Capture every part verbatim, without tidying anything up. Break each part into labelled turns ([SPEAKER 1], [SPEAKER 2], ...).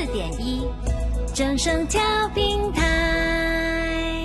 [SPEAKER 1] 点一，正声调频台。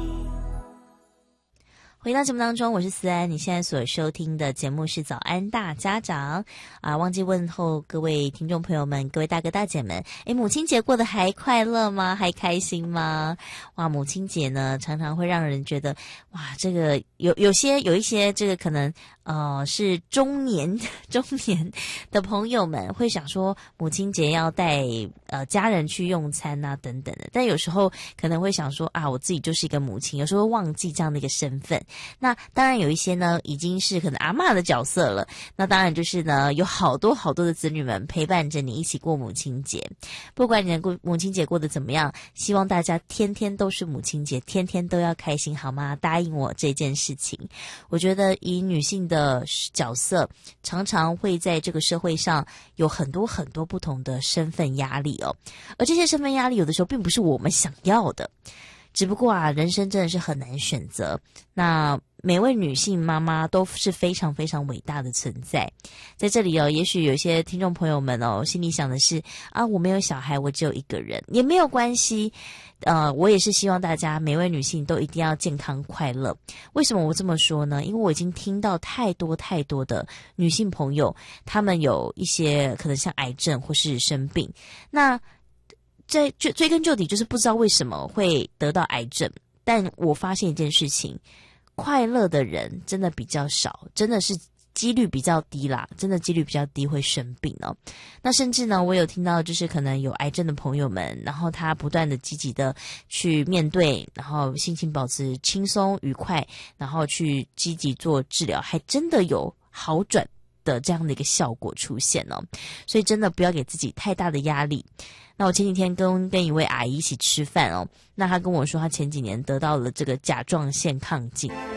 [SPEAKER 2] 回到节目当中，我是思安，你现在所收听的节目是早安大家长啊，忘记问候各位听众朋友们，各位大哥大姐们，诶，母亲节过得还快乐吗？还开心吗？哇，母亲节呢常常会让人觉得哇，这个有有些有一些这个可能呃是中年中年的朋友们会想说母亲节要带呃家人去用餐啊等等的，但有时候可能会想说啊，我自己就是一个母亲，有时候忘记这样的一个身份。那当然有一些呢已经是可能阿嬷的角色了，那当然就是呢有好多好多的子女们陪伴着你一起过母亲节。不管你的过母亲节过得怎么样，希望大家天天都是母亲节，天天都要开心好吗？答应我这件事情。我觉得以女性的角色常常会在这个社会上有很多很多不同的身份压力哦，而这些身份压力有的时候并不是我们想要的，只不过啊，人生真的是很难选择。那每位女性妈妈都是非常非常伟大的存在。在这里哦，也许有些听众朋友们哦，心里想的是啊，我没有小孩，我只有一个人，也没有关系。呃，我也是希望大家每位女性都一定要健康快乐。为什么我这么说呢？因为我已经听到太多太多的女性朋友，她们有一些可能像癌症或是生病，那在追追根究底，就是不知道为什么会得到癌症。但我发现一件事情，快乐的人真的比较少，真的是几率比较低啦，真的几率比较低会生病哦。那甚至呢，我有听到就是可能有癌症的朋友们，然后他不断的积极的去面对，然后心情保持轻松愉快，然后去积极做治疗，还真的有好转的这样的一个效果出现哦。所以真的不要给自己太大的压力。那我前几天跟跟一位阿姨一起吃饭哦，那她跟我说她前几年得到了这个甲状腺亢进，